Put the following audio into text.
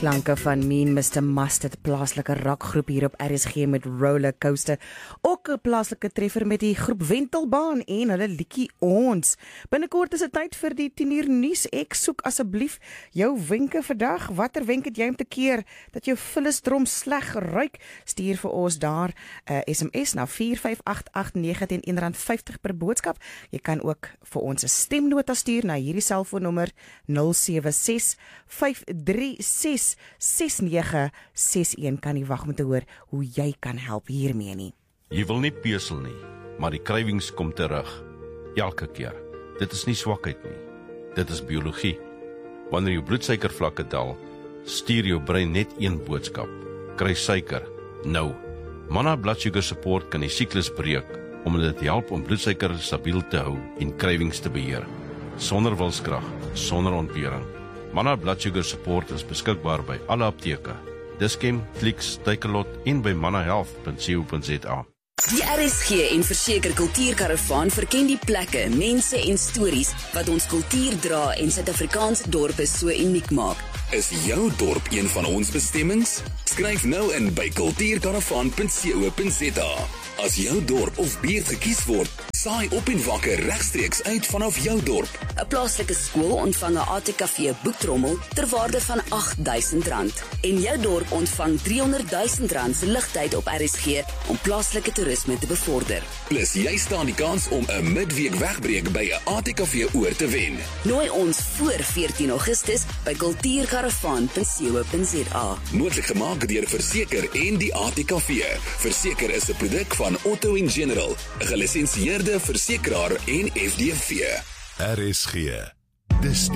Klanke van Mean Mr. Mustard, plaaslike rockgroep hier op RSG met Roller Coaster. Ook 'n plaaslike treffer met die groep Wentelbaan en hulle liedjie Ons. Binnekort is dit tyd vir die 10uur nuus. Ek soek asseblief jou wenke vandag. Watter wenk het jy om te keer dat jou vullisdrom sleg ruik? Stuur vir ons daar 'n SMS na 45889 teen R1.50 per boodskap. Jy kan ook vir ons 'n stemnota stuur na hierdie selfoonnommer 076-536-6961. Kan nie wag om te hoor hoe jy kan help hiermee nie. Jy wil nie pesel nie, maar die krywings kom terug. Elke keer. Dit is nie swakheid nie. Dit is biologie. Wanneer jou bloedsuikervlakke daal, stuur jou brein net een boodskap. Kry suiker. Nou. Manna Blood Sugar Support kan die siklus breek, omdat dit help om bloedsuiker stabiel te hou en krywings te beheer. Sonder wilskrag, sonder ontbering. Manna Blood Sugar Support is beskikbaar by alle apteke. Dischem, Clicks, Takealot en by mannahealth.co.za. Die RSG en Verseker Kultuurkaravaan verken die plekke, mense en stories wat ons kultuur dra en Suid-Afrikaanse dorpe so uniek maak. Is jou dorp een van ons bestemmings? Skryf nou in by kultuurkaravaan.co.za. As jou dorp of buurt gekies word, saai op en wakker regstreeks uit vanaf jou dorp. 'n Plaaslike skool ontvang 'n ATKV boektrommel ter waarde van R8.000 en jou dorp ontvang R300.000 se ligtyd op RSG om plaaslike toerisme te bevorder. Plus jy staan die kans om 'n midweek wegbreek by 'n ATKV oor te wen. Nooi ons voor 14 Augustus by kultuurkaravaan.co.za. Moontlik gemaak deur Verseker en die ATKV. Verseker is 'n produk van Otto & General, 'n gelisensieerde versekeraar en FDV. RSG. Dis